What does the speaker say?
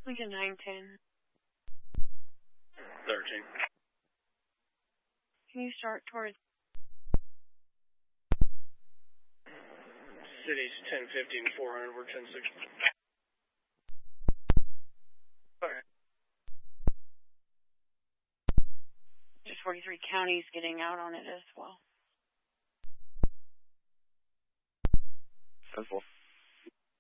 Lincoln 910. 13. Can you start towards Cities 1015 400. We're 1060. Alright. just 43 counties getting out on it as well? Central.